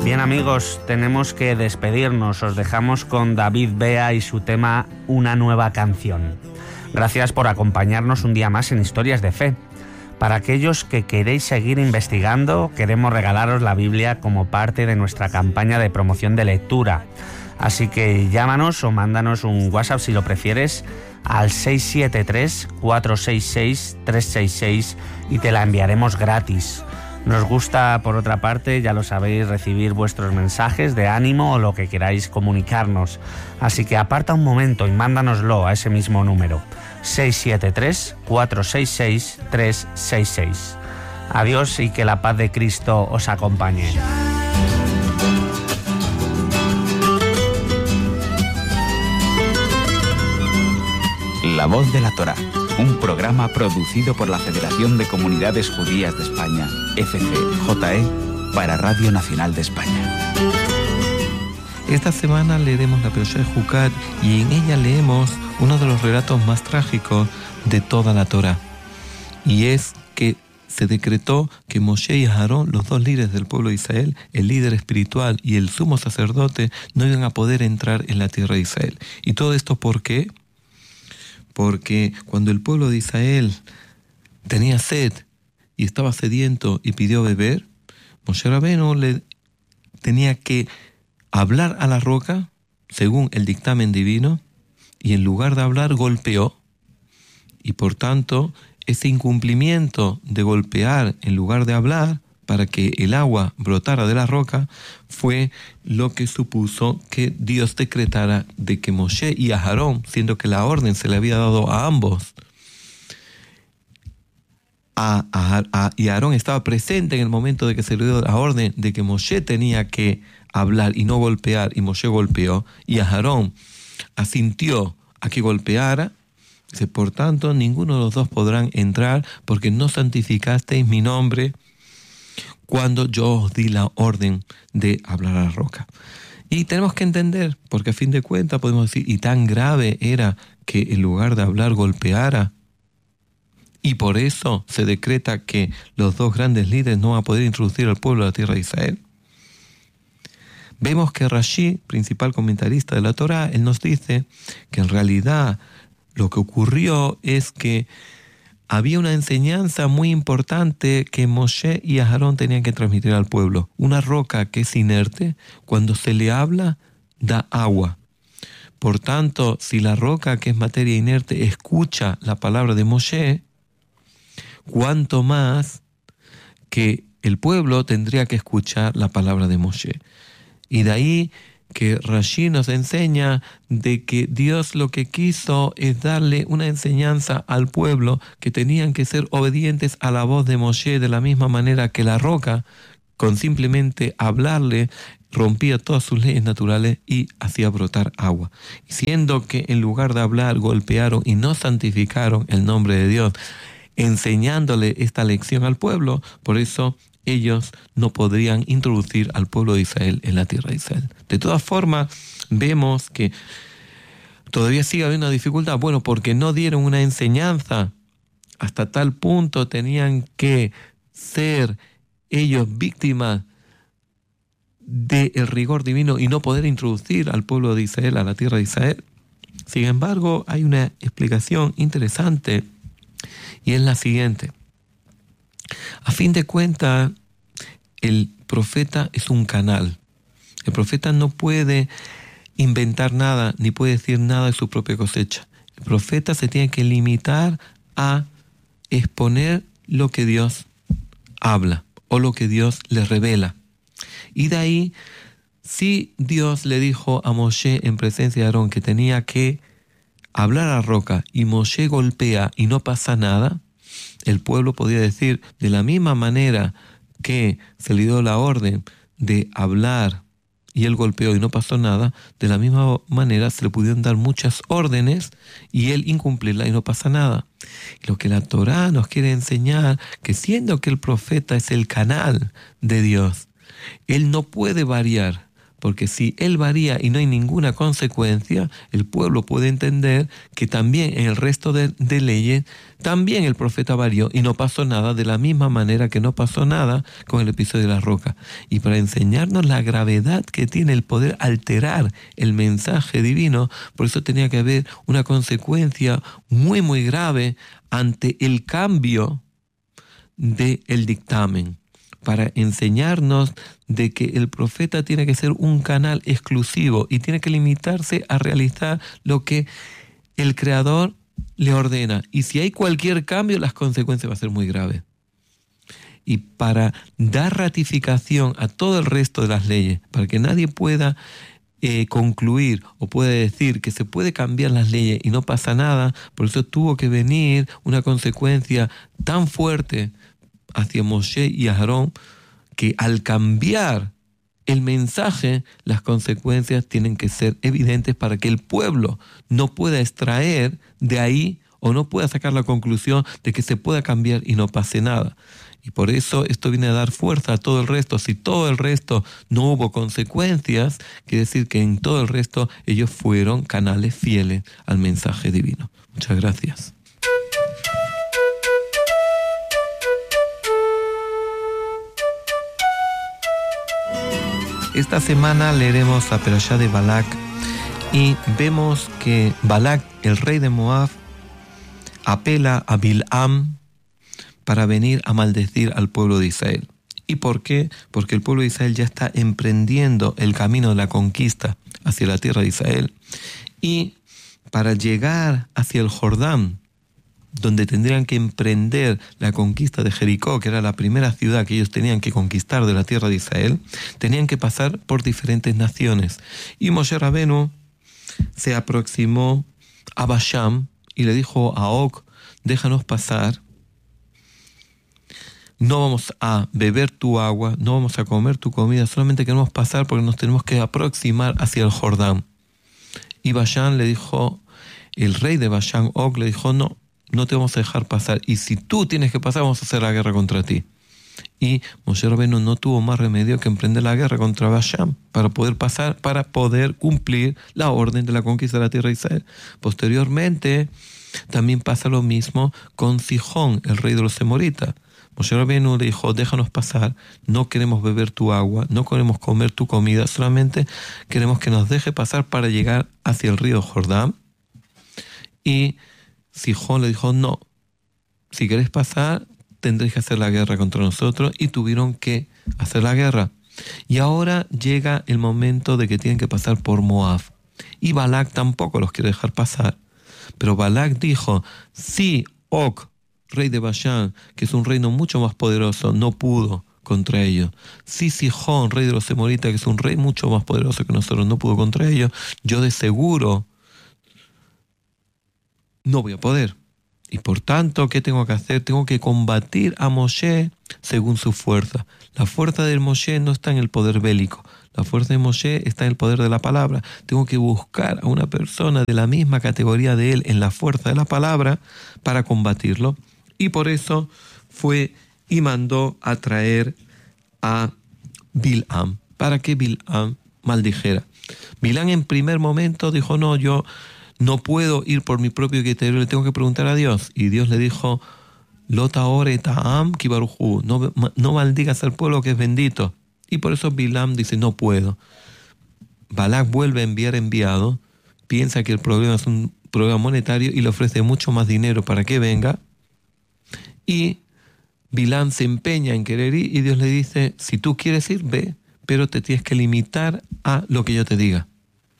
Bien amigos, tenemos que despedirnos. Os dejamos con David Bea y su tema Una nueva canción. Gracias por acompañarnos un día más en Historias de Fe. Para aquellos que queréis seguir investigando, queremos regalaros la Biblia como parte de nuestra campaña de promoción de lectura. Así que llámanos o mándanos un WhatsApp si lo prefieres al 673-466-366 y te la enviaremos gratis. Nos gusta, por otra parte, ya lo sabéis, recibir vuestros mensajes de ánimo o lo que queráis comunicarnos. Así que aparta un momento y mándanoslo a ese mismo número, 673-466-366. Adiós y que la paz de Cristo os acompañe. La Voz de la Torá, un programa producido por la Federación de Comunidades Judías de España, FCJE, para Radio Nacional de España. Esta semana leeremos la Perashá de Jucat y en ella leemos uno de los relatos más trágicos de toda la Torá. Y es que se decretó que Moshe y Aarón, los dos líderes del pueblo de Israel, el líder espiritual y el sumo sacerdote, no iban a poder entrar en la tierra de Israel. ¿Y todo esto por qué? Porque cuando el pueblo de Israel tenía sed y estaba sediento y pidió beber, Moshe Rabbeinu le tenía que hablar a la roca, según el dictamen divino, y en lugar de hablar golpeó. Y por tanto, ese incumplimiento de golpear en lugar de hablar para que el agua brotara de la roca fue lo que supuso que Dios decretara de que Moshe y Aarón, siendo que la orden se le había dado a ambos, y Aarón estaba presente en el momento de que se le dio la orden de que Moshe tenía que hablar y no golpear, y Moshe golpeó, y Aarón asintió a que golpeara. Dice, por tanto, ninguno de los dos podrán entrar porque no santificasteis mi nombre cuando yo os di la orden de hablar a la roca. Y tenemos que entender, porque a fin de cuentas podemos decir, y tan grave era que en lugar de hablar golpeara, y por eso se decreta que los dos grandes líderes no van a poder introducir al pueblo a la tierra de Israel. Vemos que Rashi, principal comentarista de la Torá, él nos dice que en realidad lo que ocurrió es que había una enseñanza muy importante que Moshe y Aarón tenían que transmitir al pueblo. Una roca que es inerte, cuando se le habla, da agua. Por tanto, si la roca, que es materia inerte, escucha la palabra de Moshe, cuánto más que el pueblo tendría que escuchar la palabra de Moshe. Y de ahí que Rashi nos enseña de que Dios lo que quiso es darle una enseñanza al pueblo que tenían que ser obedientes a la voz de Moshe, de la misma manera que la roca, con simplemente hablarle, rompía todas sus leyes naturales y hacía brotar agua. Siendo que en lugar de hablar, golpearon y no santificaron el nombre de Dios, enseñándole esta lección al pueblo, por eso ellos no podrían introducir al pueblo de Israel en la tierra de Israel. De todas formas, vemos que todavía sigue habiendo una dificultad. Bueno, porque no dieron una enseñanza, hasta tal punto tenían que ser ellos víctimas del rigor divino y no poder introducir al pueblo de Israel a la tierra de Israel. Sin embargo, hay una explicación interesante y es la siguiente. A fin de cuentas, el profeta es un canal. El profeta no puede inventar nada, ni puede decir nada de su propia cosecha. El profeta se tiene que limitar a exponer lo que Dios habla o lo que Dios le revela. Y de ahí, si Dios le dijo a Moshe en presencia de Aarón que tenía que hablar a la roca y Moshe golpea y no pasa nada, el pueblo podía decir, de la misma manera que se le dio la orden de hablar y él golpeó y no pasó nada, de la misma manera se le pudieron dar muchas órdenes y él incumplirla y no pasa nada. Lo que la Torá nos quiere enseñar, que siendo que el profeta es el canal de Dios, él no puede variar, porque si él varía y no hay ninguna consecuencia, el pueblo puede entender que también en el resto de leyes, también el profeta varió y no pasó nada, de la misma manera que no pasó nada con el episodio de la roca. Y para enseñarnos la gravedad que tiene el poder alterar el mensaje divino, por eso tenía que haber una consecuencia muy, muy grave ante el cambio del dictamen, para enseñarnos de que el profeta tiene que ser un canal exclusivo y tiene que limitarse a realizar lo que el Creador le ordena. Y si hay cualquier cambio, las consecuencias van a ser muy graves. Y para dar ratificación a todo el resto de las leyes, para que nadie pueda concluir o pueda decir que se puede cambiar las leyes y no pasa nada, por eso tuvo que venir una consecuencia tan fuerte hacia Moshe y Aarón, que al cambiar el mensaje, las consecuencias tienen que ser evidentes para que el pueblo no pueda extraer de ahí o no pueda sacar la conclusión de que se pueda cambiar y no pase nada. Y por eso esto viene a dar fuerza a todo el resto. Si todo el resto no hubo consecuencias, quiere decir que en todo el resto ellos fueron canales fieles al mensaje divino. Muchas gracias. Esta semana leeremos la Perashá de Balak y vemos que Balak, el rey de Moab, apela a Bilam para venir a maldecir al pueblo de Israel. ¿Y por qué? Porque el pueblo de Israel ya está emprendiendo el camino de la conquista hacia la tierra de Israel, y para llegar hacia el Jordán, donde tendrían que emprender la conquista de Jericó, que era la primera ciudad que ellos tenían que conquistar de la tierra de Israel, tenían que pasar por diferentes naciones. Y Moshe Rabenu se aproximó a Basham y le dijo a Og: déjanos pasar, no vamos a beber tu agua, no vamos a comer tu comida, solamente queremos pasar porque nos tenemos que aproximar hacia el Jordán. Y Basham le dijo, el rey de Basham, Og, le dijo: no te vamos a dejar pasar, y si tú tienes que pasar, vamos a hacer la guerra contra ti. Y Moshe Rabenu no tuvo más remedio que emprender la guerra contra Basham para poder pasar, para poder cumplir la orden de la conquista de la tierra de Israel. Posteriormente, también pasa lo mismo con Sihón, el rey de los Emoritas. Moshe Rabenu le dijo: déjanos pasar, no queremos beber tu agua, no queremos comer tu comida, solamente queremos que nos deje pasar para llegar hacia el río Jordán. Y Sihón le dijo: no, si querés pasar, tendréis que hacer la guerra contra nosotros, y tuvieron que hacer la guerra. Y ahora llega el momento de que tienen que pasar por Moab. Y Balak tampoco los quiere dejar pasar. Pero Balak dijo: si Og, rey de Bashán, que es un reino mucho más poderoso, no pudo contra ellos, si Sihón, rey de los Emoritas, que es un rey mucho más poderoso que nosotros, no pudo contra ellos, yo de seguro no voy a poder. Y por tanto, ¿qué tengo que hacer? Tengo que combatir a Moshe según su fuerza. La fuerza de Moshe no está en el poder bélico. La fuerza de Moshe está en el poder de la palabra. Tengo que buscar a una persona de la misma categoría de él en la fuerza de la palabra para combatirlo. Y por eso fue y mandó a traer a Bilam, para que Bilam maldijera. Bilam en primer momento dijo: no, yo no puedo ir por mi propio criterio, le tengo que preguntar a Dios. Y Dios le dijo: Lota ore ta'am kibarujú, no maldigas al pueblo que es bendito. Y por eso Bilam dice: no puedo. Balak vuelve a enviar enviado, piensa que el problema es un problema monetario y le ofrece mucho más dinero para que venga. Y Bilam se empeña en querer ir, y Dios le dice: si tú quieres ir, ve, pero te tienes que limitar a lo que yo te diga.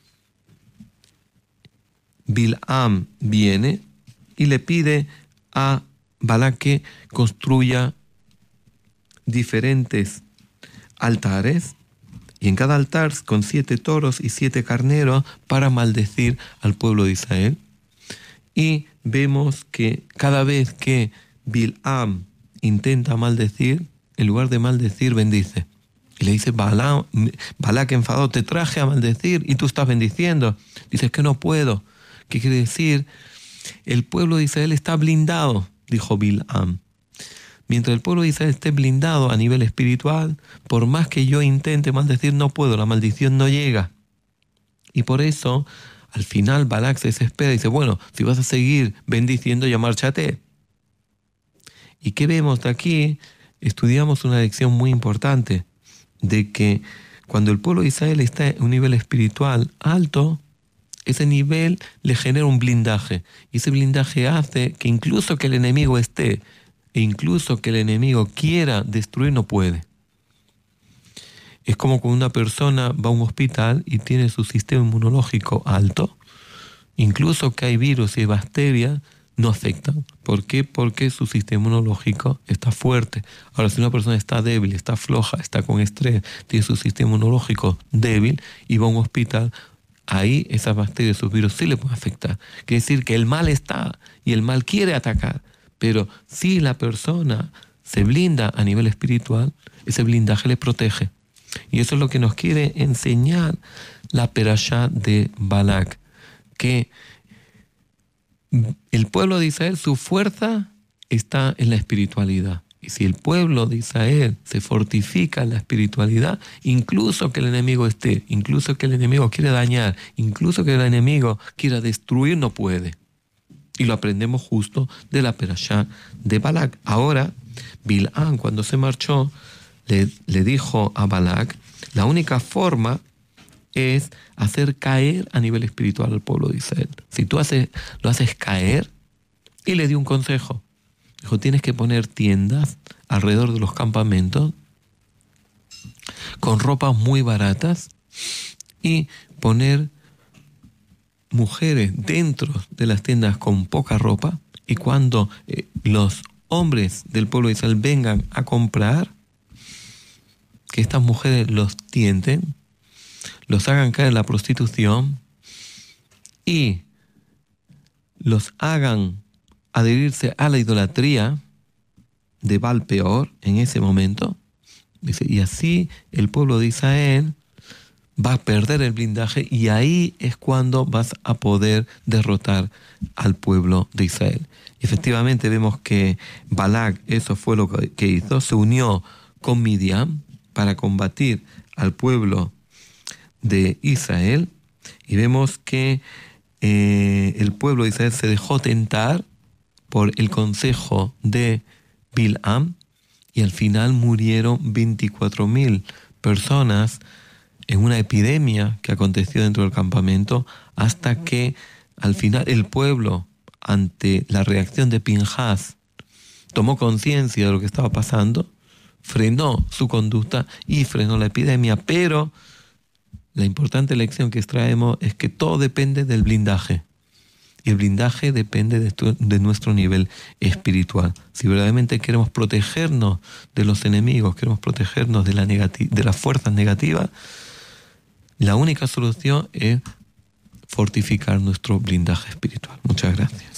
Bilam viene y le pide a Balak que construya diferentes altares, y en cada altar con 7 toros y 7 carneros para maldecir al pueblo de Israel. Y vemos que cada vez que Bilam intenta maldecir, en lugar de maldecir, bendice. Y le dice: Balak enfadado, te traje a maldecir y tú estás bendiciendo. Dice: que no puedo. ¿Qué quiere decir? El pueblo de Israel está blindado, dijo Bilam. mientras el pueblo de Israel esté blindado a nivel espiritual, por más que yo intente maldecir, no puedo, la maldición no llega. Y por eso, al final, Balac se desespera y dice, bueno, si vas a seguir bendiciendo, ya márchate. ¿Y qué vemos de aquí? Estudiamos una lección muy importante, de que cuando el pueblo de Israel está en un nivel espiritual alto, ese nivel le genera un blindaje. Y ese blindaje hace que incluso que el enemigo esté, e incluso que el enemigo quiera destruir, no puede. Es como cuando una persona va a un hospital y tiene su sistema inmunológico alto, incluso que hay virus y bacterias, no afectan. ¿Por qué? Porque su sistema inmunológico está fuerte. Ahora, si una persona está débil, está floja, está con estrés, tiene su sistema inmunológico débil y va a un hospital, ahí esas bacterias, esos virus sí le pueden afectar. Quiere decir que el mal está y el mal quiere atacar. Pero si la persona se blinda a nivel espiritual, ese blindaje le protege. Y eso es lo que nos quiere enseñar la perashá de Balac, que el pueblo de Israel, su fuerza está en la espiritualidad. Y si el pueblo de Israel se fortifica en la espiritualidad, incluso que el enemigo esté, incluso que el enemigo quiera dañar, incluso que el enemigo quiera destruir, no puede. Y lo aprendemos justo de la perashá de Balac. Ahora, Bil'am, cuando se marchó, le dijo a Balac, la única forma es hacer caer a nivel espiritual al pueblo de Israel. Si tú lo haces caer, y le dio un consejo. Dijo, tienes que poner tiendas alrededor de los campamentos con ropas muy baratas y poner mujeres dentro de las tiendas con poca ropa, y cuando los hombres del pueblo de Israel vengan a comprar, que estas mujeres los tienten, los hagan caer en la prostitución y los hagan adherirse a la idolatría de Baal Peor en ese momento. Dice, y así el pueblo de Israel va a perder el blindaje, y ahí es cuando vas a poder derrotar al pueblo de Israel. Y efectivamente vemos que Balac, eso fue lo que hizo, se unió con Midian para combatir al pueblo de Israel, y vemos que el pueblo de Israel se dejó tentar por el consejo de Bil'am, y al final murieron 24.000 personas en una epidemia que aconteció dentro del campamento, hasta que al final el pueblo, ante la reacción de Pinhas, tomó conciencia de lo que estaba pasando, frenó su conducta y frenó la epidemia. Pero la importante lección que extraemos es que todo depende del blindaje. Y el blindaje depende de nuestro nivel espiritual. Si verdaderamente queremos protegernos de los enemigos, queremos protegernos de las fuerzas negativas, la única solución es fortificar nuestro blindaje espiritual. Muchas gracias.